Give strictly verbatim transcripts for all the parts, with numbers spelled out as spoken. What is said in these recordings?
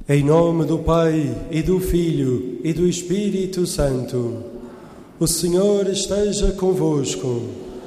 Em nome do Pai, e do Filho, e do Espírito Santo, o Senhor esteja convosco.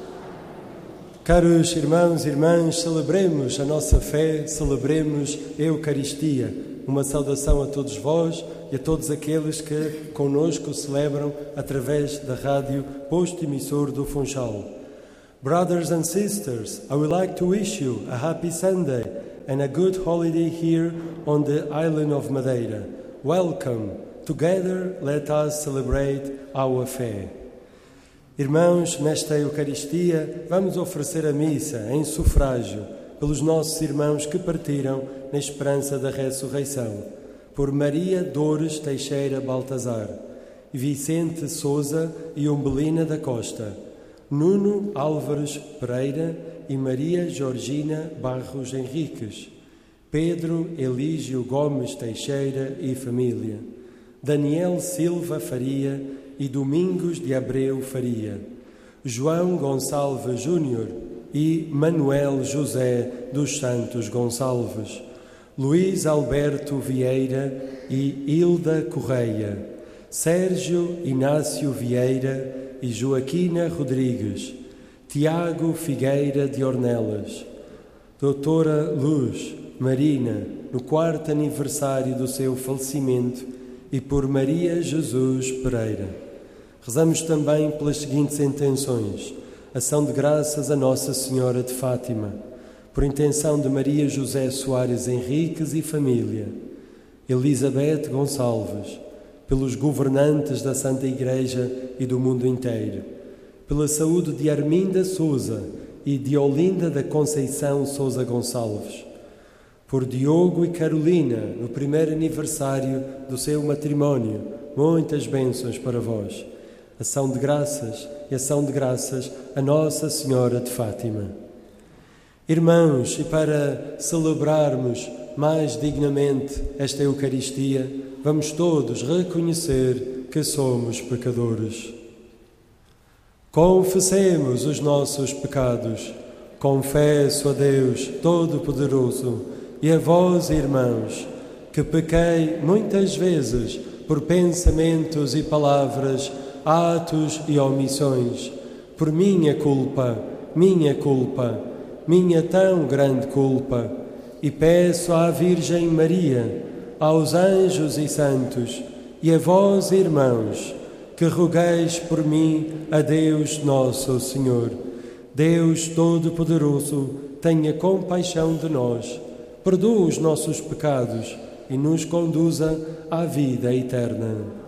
Caros irmãos e irmãs, celebremos a nossa fé, celebremos a Eucaristia. Uma saudação a todos vós e a todos aqueles que conosco celebram através da rádio Posto Emissor do Funchal. Brothers and sisters, I would like to wish you a happy Sunday and a good holiday here on the island of Madeira. Welcome. Together, let us celebrate our faith. Irmãos, nesta Eucaristia, vamos oferecer a missa em sufrágio pelos nossos irmãos que partiram na esperança da ressurreição. Por Maria Dores Teixeira Baltazar, Vicente Souza e Umbelina da Costa, Nuno Álvares Pereira e Maria Georgina Barros Henriques, Pedro Elígio Gomes Teixeira e família, Daniel Silva Faria e Domingos de Abreu Faria, João Gonçalves Júnior e Manuel José dos Santos Gonçalves, Luís Alberto Vieira e Hilda Correia, Sérgio Inácio Vieira e Joaquina Rodrigues, Tiago Figueira de Ornelas, Doutora Luz Marina, no quarto aniversário do seu falecimento, e por Maria Jesus Pereira. Rezamos também pelas seguintes intenções: ação de graças a Nossa Senhora de Fátima, por intenção de Maria José Soares Henriques e família, Elizabeth Gonçalves, pelos governantes da Santa Igreja e do mundo inteiro, pela saúde de Arminda Souza e de Olinda da Conceição Souza Gonçalves, por Diogo e Carolina, no primeiro aniversário do seu matrimónio, muitas bênçãos para vós. Ação de graças e ação de graças a Nossa Senhora de Fátima. Irmãos, e para celebrarmos mais dignamente esta Eucaristia, vamos todos reconhecer que somos pecadores. Confessemos os nossos pecados. Confesso a Deus Todo-Poderoso e a vós, irmãos, que pequei muitas vezes por pensamentos e palavras, atos e omissões, por minha culpa, minha culpa, minha tão grande culpa, e peço à Virgem Maria, aos anjos e santos, e a vós, irmãos, que rogueis por mim a Deus nosso Senhor. Deus Todo-Poderoso, tenha compaixão de nós, perdoa os nossos pecados e nos conduza à vida eterna.